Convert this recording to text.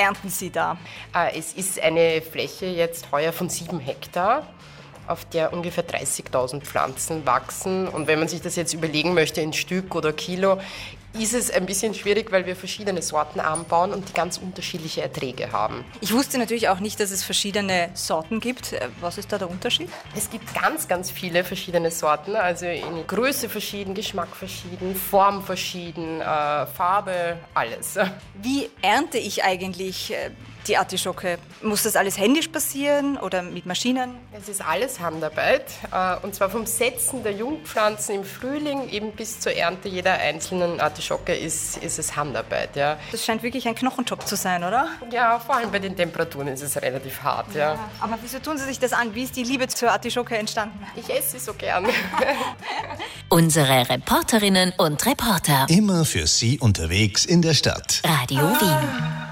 ernten Sie da? Es ist eine Fläche jetzt heuer von 7 Hektar, auf der ungefähr 30.000 Pflanzen wachsen. Und wenn man sich das jetzt überlegen möchte in Stück oder Kilo, ist es ein bisschen schwierig, weil wir verschiedene Sorten anbauen und die ganz unterschiedliche Erträge haben. Ich wusste natürlich auch nicht, dass es verschiedene Sorten gibt. Was ist da der Unterschied? Es gibt ganz, ganz viele verschiedene Sorten, also in Größe verschieden, Geschmack verschieden, Form verschieden, Farbe, alles. Wie ernte ich eigentlich die Artischocke? Muss das alles händisch passieren oder mit Maschinen? Es ist alles Handarbeit, und zwar vom Setzen der Jungpflanzen im Frühling eben bis zur Ernte jeder einzelnen Artischocke ist es Handarbeit. Ja. Das scheint wirklich ein Knochenjob zu sein, oder? Ja, vor allem bei den Temperaturen ist es relativ hart. Ja. Aber wieso tun Sie sich das an? Wie ist die Liebe zur Artischocke entstanden? Ich esse sie so gern. Unsere Reporterinnen und Reporter. Immer für Sie unterwegs in der Stadt. Radio Wien.